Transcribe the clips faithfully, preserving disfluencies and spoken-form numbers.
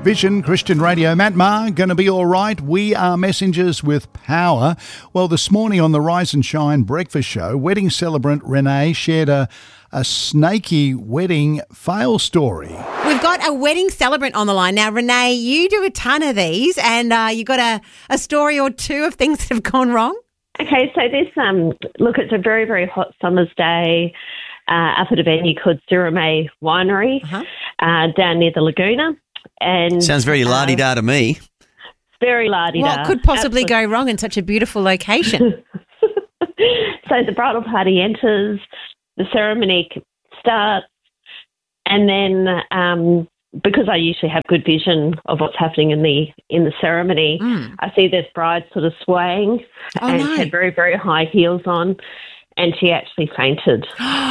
Vision Christian Radio. Matt Maher, going to be all right. We are messengers with power. Well, this morning on the Rise and Shine breakfast show, wedding celebrant Renee shared a, a snaky wedding fail story. We've got a wedding celebrant on the line. Now, Renee, you do a ton of these and uh, you got a, a story or two of things that have gone wrong? Okay, so this, um, look, it's a very, very hot summer's day uh, up at a venue called Sirame Winery Uh-huh. uh, down near the Laguna. And Sounds very la-di-da to me. Very la-di-da. What could possibly go wrong in such a beautiful location? So the bridal party enters, the ceremony starts, and then um, because I usually have good vision of what's happening in the in the ceremony, Mm. I see this bride sort of swaying, Oh, and no. she had very, very high heels on, and she actually fainted.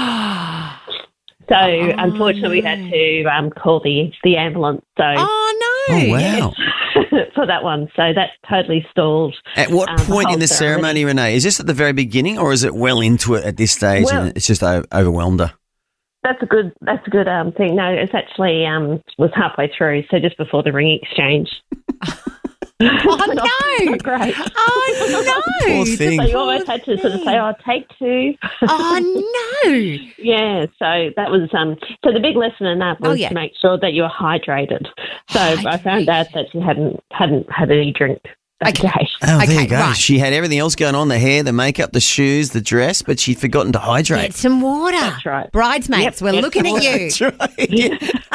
So unfortunately, we had to um, call the, the ambulance. So Oh, no. Oh, wow. for that one, so that totally stalled. At what um, the point whole in the ceremony, Renee? Is this at the very beginning or is it well into it at this stage Well- and it's just o- overwhelmed her? That's a good. That's a good um, thing. No, it's actually um, was halfway through, so just before the ring exchange. Oh, no. Not great. Oh, no. Poor thing. So you almost had to sort of say, "Oh, take two." Oh, no. Yeah. So that was um. So the big lesson in that was Oh, yeah. to make sure that you were hydrated. So I found out that she hadn't hadn't had any drink that Okay. day. Oh, there Okay, you go. right. She had everything else going on, the hair, the makeup, the shoes, the dress, but she'd forgotten to hydrate. Get some water. That's right. Bridesmaids, Yep, we're get looking some at you. That's right. Yeah.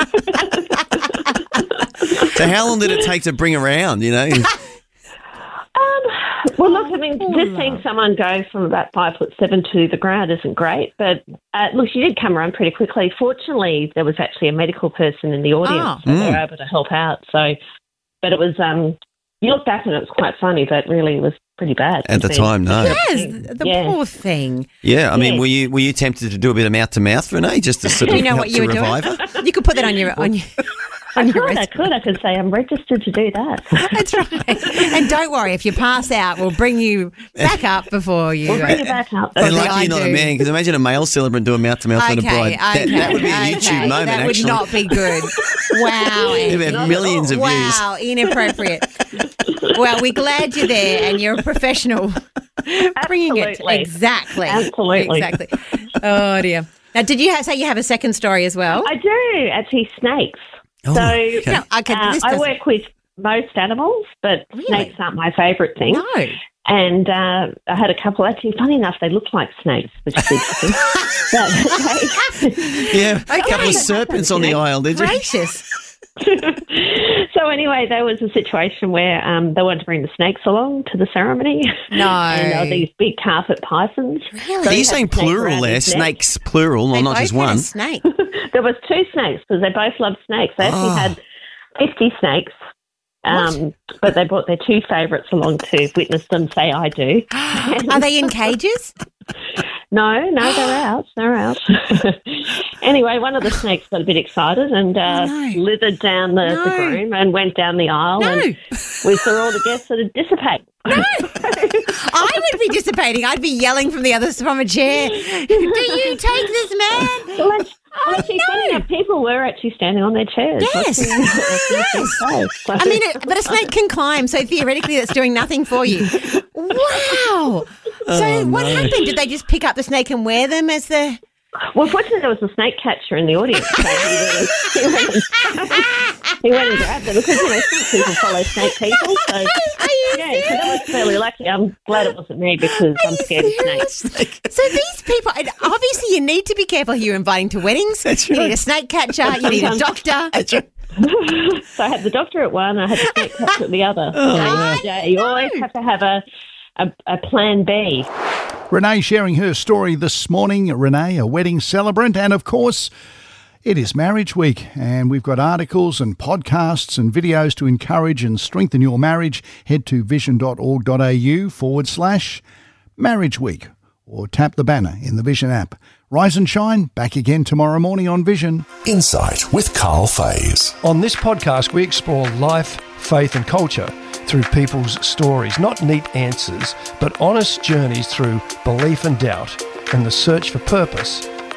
So how long did it take to bring around, you know? Um, well, look, I mean, just seeing someone go from about five foot seven to the ground isn't great. But uh, look, she did come around pretty quickly. Fortunately, there was actually a medical person in the audience, Oh. so they were Mm. able to help out. So, but it was, um, you look back and it was quite funny, but really it was pretty bad. At the to see. time, no. Yes, the Yeah. poor thing. Yeah, I mean, Yeah. were you were you tempted to do a bit of mouth to mouth, Renee, just to sort of You know help what you to were doing? revive her? You could put that on your on your on I your could, I resume. could, I could say I'm registered to do that. That's right. And don't worry, if you pass out, we'll bring you back up before you. We'll bring you back up. And Probably lucky I you're not do. a man, because imagine a male celebrant doing mouth to mouth on a bride. Okay, That, okay, that would be a okay. YouTube moment, That actually. would not be good. Wow. It'd Andy. have millions of views. Wow, inappropriate. Well, we're glad you're there and you're a professional. Bringing it Absolutely. exactly, Absolutely. exactly. Oh dear. Now, did you have, say you have a second story as well? I do, actually, snakes. Oh, so okay. No, okay, uh, this I doesn't- work with most animals, but Really? snakes aren't my favourite thing. No. And uh, I had a couple, actually, funny enough, they look like snakes, which is interesting. But, okay. Yeah, a couple of Okay. serpents on the aisle, did you? Gracious. So anyway, there was a situation where um, they wanted to bring the snakes along to the ceremony. No. And there were these big carpet pythons. Really? Are you had saying snake plural around there? his neck. Snakes, plural, They or not both just had a one? snake. There was two snakes because they both loved snakes. They actually Oh. had fifty snakes. Um, but they brought their two favourites along to witness them say, I do. Are they in cages? No, no, they're out. They're out. Anyway, one of the snakes got a bit excited and uh, Oh, no. slithered down the, No. the groom and went down the aisle. No. And we saw all the guests sort of dissipate. I would be dissipating. I'd be yelling from the other from a chair. Do you take this man? Well, that's, Oh, well, actually, funny no. enough, people were actually standing on their chairs. Yes. watching- watching this show. So- I mean, it, but a snake can climb, so theoretically that's doing nothing for you. Wow. So what happened? Did they just pick up the snake and wear them as the... Well, fortunately, there was a snake catcher in the audience. So he, really, he, went and, he went and grabbed them because, you know, some people follow snake people. So, Are you yeah, so that was fairly lucky. I'm glad it wasn't me because Are I'm you scared of serious? snakes. So these people, and obviously you need to be careful who you're inviting to weddings. That's You right. need a snake catcher, you need a doctor. That's right. So I had the doctor at one, I had the snake catcher at the other. Oh, so, wow. yeah, you always have to have a, a, a plan B. Renee sharing her story this morning. Renee, a wedding celebrant, and of course, it is Marriage Week, and we've got articles and podcasts and videos to encourage and strengthen your marriage. Head to vision.org.au forward slash Marriage Week, or tap the banner in the Vision app. Rise and shine, back again tomorrow morning on Vision. Insight with Carl Fays. On this podcast, we explore life, faith and culture through people's stories, not neat answers, but honest journeys through belief and doubt and the search for purpose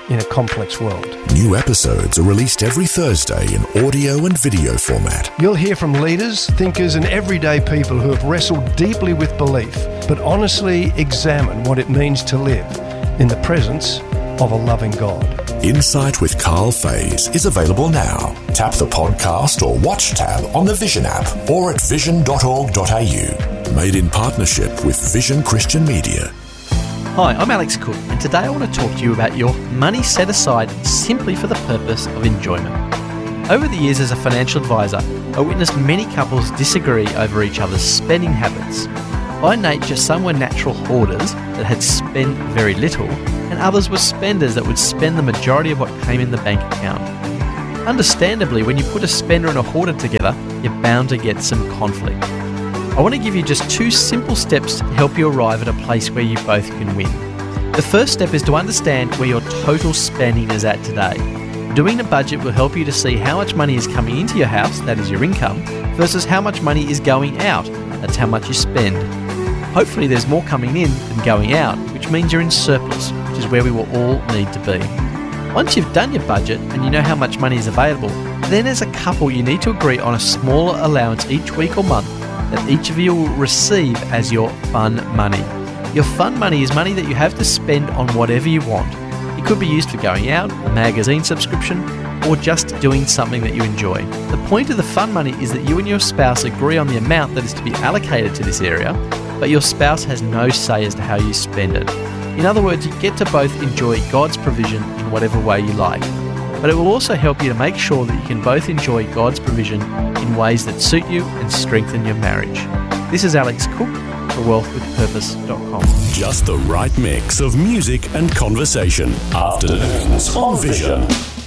in a complex world. New episodes are released every Thursday in audio and video format. You'll hear from leaders, thinkers and everyday people who have wrestled deeply with belief, but honestly examine what it means to live in the presence of a loving God. Insight with Carl Fays is available now. Tap the podcast or watch tab on the Vision app or at vision dot org dot a u. Made in partnership with Vision Christian Media. Hi, I'm Alex Cook, and today I want to talk to you about your money set aside simply for the purpose of enjoyment. Over the years as a financial advisor, I witnessed many couples disagree over each other's spending habits. By nature, some were natural hoarders that had spent very little, and others were spenders that would spend the majority of what came in the bank account. Understandably, when you put a spender and a hoarder together, you're bound to get some conflict. I want to give you just two simple steps to help you arrive at a place where you both can win. The first step is to understand where your total spending is at today. Doing a budget will help you to see how much money is coming into your house, that is your income, versus how much money is going out, that's how much you spend. Hopefully there's more coming in than going out, which means you're in surplus, which is where we will all need to be. Once you've done your budget and you know how much money is available, then as a couple you need to agree on a smaller allowance each week or month that each of you will receive as your fun money. Your fun money is money that you have to spend on whatever you want. It could be used for going out, a magazine subscription, or just doing something that you enjoy. The point of the fun money is that you and your spouse agree on the amount that is to be allocated to this area, but your spouse has no say as to how you spend it. In other words, you get to both enjoy God's provision in whatever way you like. But it will also help you to make sure that you can both enjoy God's provision in ways that suit you and strengthen your marriage. This is Alex Cook for wealth with purpose dot com. Just the right mix of music and conversation. Afternoons on Vision.